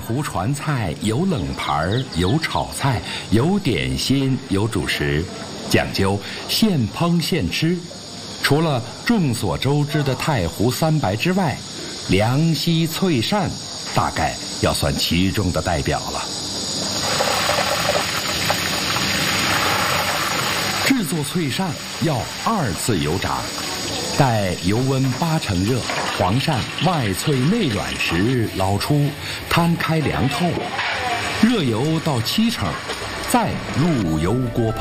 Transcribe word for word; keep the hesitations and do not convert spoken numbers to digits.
湖传菜有冷盘，有炒菜，有点心，有主食，讲究现烹现吃。除了众所周知的太湖三白之外，凉溪脆鳝大概要算其中的代表了。制作脆鳝要二次油炸，待油温八成热，黄鳝外脆内软时捞出，摊开凉透，热油到七成，再入油锅